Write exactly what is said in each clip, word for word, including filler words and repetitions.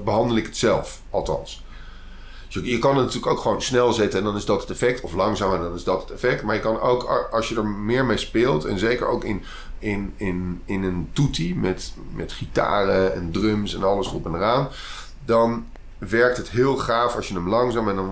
behandel ik het zelf, althans. Dus je, je kan het natuurlijk ook gewoon snel zetten en dan is dat het effect. Of langzaam en dan is dat het effect. Maar je kan ook, als je er meer mee speelt... en zeker ook in, in, in, in een toetie met, met gitaren en drums en alles op en eraan... dan werkt het heel gaaf als je hem langzaam en dan...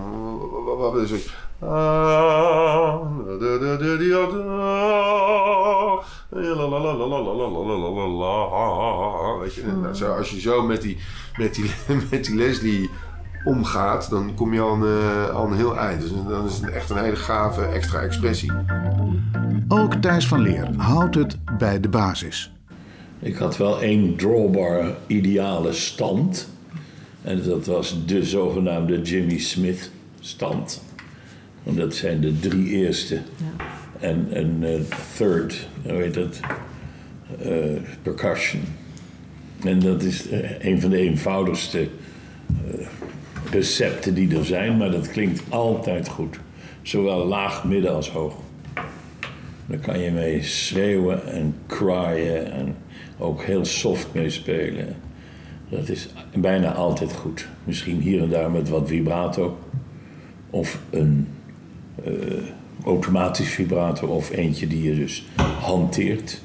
Weet je, nou, zo, als je zo met die, met die, met die Leslie omgaat, dan kom je al een, uh, al een heel eind. Dus dan is het echt een hele gave extra expressie. Ook Thijs van Leer houdt het bij de basis. Ik had wel één drawbar ideale stand. En dat was de zogenaamde Jimmy Smith stand. Want dat zijn de drie eerste. Ja. En een uh, third, hoe heet dat? Uh, percussion. En dat is uh, een van de eenvoudigste uh, recepten die er zijn. Maar dat klinkt altijd goed. Zowel laag, midden als hoog. Daar kan je mee schreeuwen en cryen en ook heel soft mee spelen. Dat is bijna altijd goed. Misschien hier en daar met wat vibrato. Of een uh, automatisch vibrato of eentje die je dus hanteert.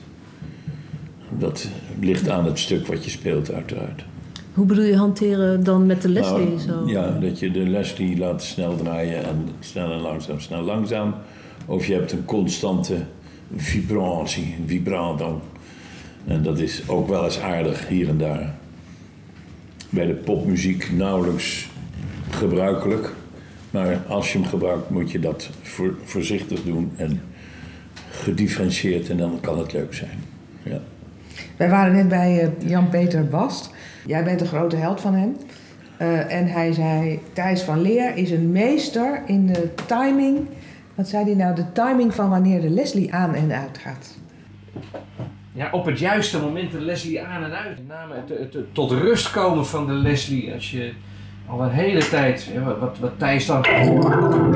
Dat ligt aan het stuk wat je speelt uiteraard. Hoe bedoel je hanteren dan met de Leslie? Nou, zo? Ja, dat je de Leslie laat snel draaien en snel en langzaam, snel langzaam. Of je hebt een constante vibrantie, een vibrato. En dat is ook wel eens aardig hier en daar. Bij de popmuziek nauwelijks gebruikelijk. Maar als je hem gebruikt moet je dat voor, voorzichtig doen en gedifferentieerd en dan kan het leuk zijn. Ja. Wij waren net bij uh, Jan-Peter Bast. Jij bent een grote held van hem. Uh, en hij zei, Thijs van Leer is een meester in de timing. Wat zei hij nou? De timing van wanneer de Leslie aan en uit gaat. Ja, op het juiste moment de Leslie aan en uit. Met name het, het, het tot rust komen van de Leslie. Als je al een hele tijd, wat, wat Thijs dan